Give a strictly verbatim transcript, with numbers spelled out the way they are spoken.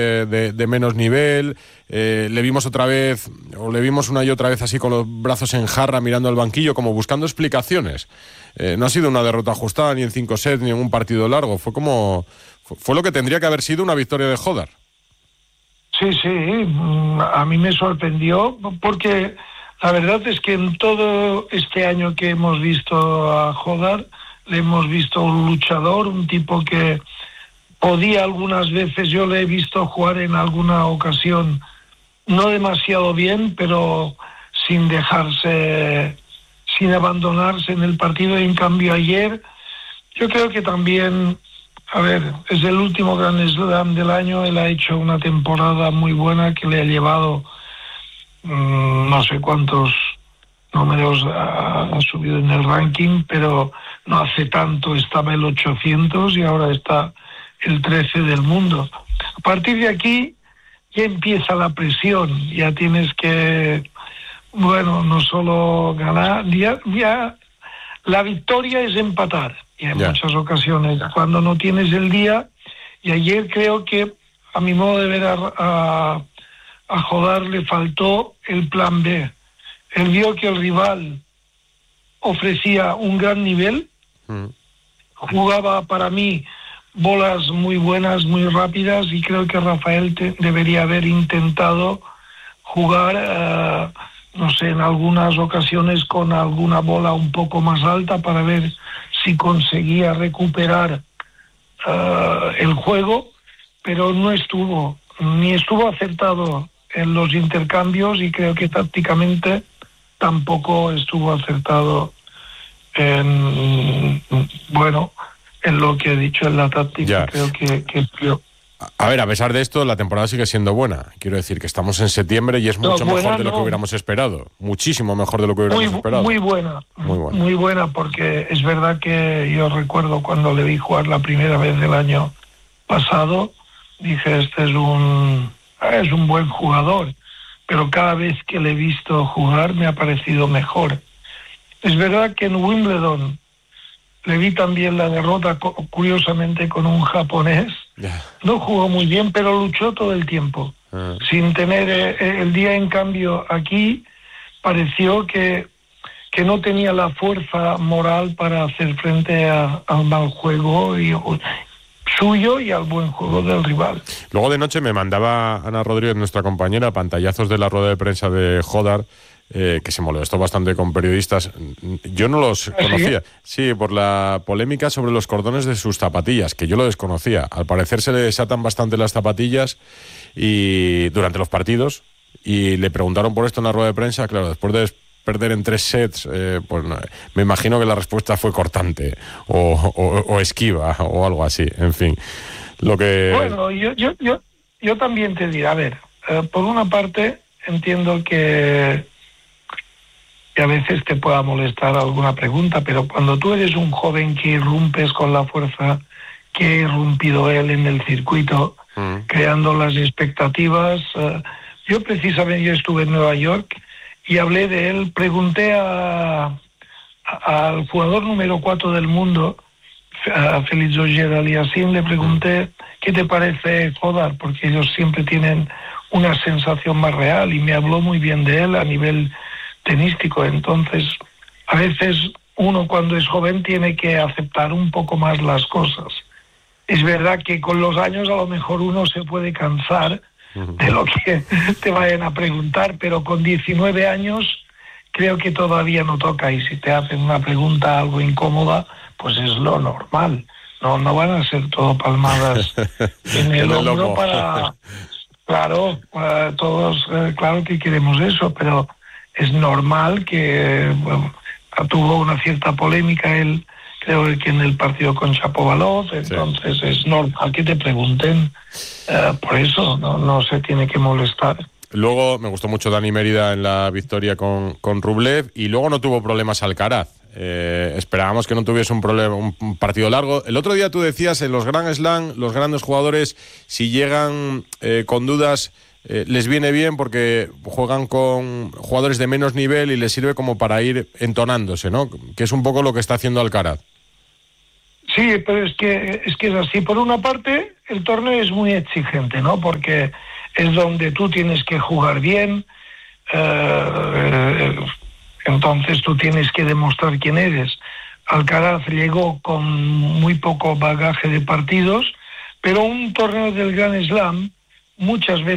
de, de, de menos nivel, eh, le vimos otra vez, o le vimos una y otra vez así con los brazos en jarra mirando al banquillo, como buscando explicaciones. Eh, no ha sido una derrota ajustada ni en cinco sets ni en un partido largo, fue como fue, fue lo que tendría que haber sido una victoria de Hodar. Sí, sí, a mí me sorprendió porque la verdad es que en todo este año que hemos visto a Hodar, le hemos visto un luchador, un tipo que podía algunas veces, yo le he visto jugar en alguna ocasión, no demasiado bien, pero sin dejarse, sin abandonarse en el partido. Y en cambio ayer, yo creo que también, a ver, es el último Grand Slam del año, él ha hecho una temporada muy buena que le ha llevado mmm, no sé cuántos números ha, ha subido en el ranking, pero no hace tanto estaba el ochocientos y ahora está el trece del mundo. A partir de aquí ya empieza la presión, ya tienes que, bueno, no solo ganar, ya, ya la victoria es empatar, y en yeah. muchas ocasiones, cuando no tienes el día, y ayer creo que, a mi modo de ver, a, a, a Hodar le faltó el plan B. Él vio que el rival ofrecía un gran nivel, mm. jugaba para mí bolas muy buenas, muy rápidas, y creo que Rafael te, debería haber intentado jugar, uh, no sé, en algunas ocasiones con alguna bola un poco más alta para ver si conseguía recuperar uh, el juego, pero no estuvo, ni estuvo acertado en los intercambios, y creo que tácticamente tampoco estuvo acertado en, bueno, en lo que he dicho en la táctica. Ya. Creo que, que yo... A ver, a pesar de esto, la temporada sigue siendo buena. Quiero decir que estamos en septiembre y es mucho no, buena, mejor de lo no. que hubiéramos esperado. Muchísimo mejor de lo que hubiéramos muy, esperado. Muy buena, muy buena. Muy buena, porque es verdad que yo recuerdo cuando le vi jugar la primera vez del año pasado, dije, este es un, es un buen jugador. Pero cada vez que le he visto jugar me ha parecido mejor. Es verdad que en Wimbledon le vi también la derrota, curiosamente, con un japonés. Yeah. No jugó muy bien, pero luchó todo el tiempo. Uh. Sin tener eh, el día, en cambio, aquí pareció que, que no tenía la fuerza moral para hacer frente a, al mal juego y, suyo y al buen juego del rival. Luego de noche me mandaba Ana Rodríguez, nuestra compañera, pantallazos de la rueda de prensa de Hodar, Eh, que se molestó bastante con periodistas. Yo no los ¿Ah, conocía. Sí? sí, por la polémica sobre los cordones de sus zapatillas, que yo lo desconocía. Al parecer se le desatan bastante las zapatillas y durante los partidos, y le preguntaron por esto en la rueda de prensa. Claro, después de perder en tres sets, eh, pues me imagino que la respuesta fue cortante o, o, o esquiva o algo así. En fin, lo que... Bueno, yo, yo, yo, yo también te diré, a ver, eh, por una parte entiendo que que a veces te pueda molestar alguna pregunta, pero cuando tú eres un joven que irrumpes con la fuerza que ha irrumpido él en el circuito, mm. creando las expectativas, uh, yo precisamente yo estuve en Nueva York y hablé de él, pregunté a, a, al jugador número cuatro del mundo, a Félix Auger-Aliassime, le pregunté, ¿qué te parece Hodar? Porque ellos siempre tienen una sensación más real, y me habló muy bien de él a nivel tenístico. Entonces, a veces uno cuando es joven tiene que aceptar un poco más las cosas. Es verdad que con los años a lo mejor uno se puede cansar de lo que te vayan a preguntar, pero con diecinueve años creo que todavía no toca, y si te hacen una pregunta algo incómoda, pues es lo normal. No, no van a ser todo palmadas en el hombro para... Claro, uh, todos, uh, claro que queremos eso, pero es normal que bueno, tuvo una cierta polémica él, creo que en el partido con Shapovalov, entonces sí. Es normal que te pregunten, uh, por eso no, no se tiene que molestar. Luego me gustó mucho Dani Mérida en la victoria con, con Rublev, y luego no tuvo problemas Alcaraz. Eh, esperábamos que no tuviese un problema, un partido largo. El otro día tú decías, en los Grand Slam, los grandes jugadores, si llegan eh, con dudas, Eh, les viene bien porque juegan con jugadores de menos nivel y les sirve como para ir entonándose, ¿no? Que es un poco lo que está haciendo Alcaraz. Sí, pero es que es que es así. Por una parte, el torneo es muy exigente, ¿no? Porque es donde tú tienes que jugar bien, eh, entonces tú tienes que demostrar quién eres. Alcaraz llegó con muy poco bagaje de partidos, pero un torneo del Grand Slam muchas veces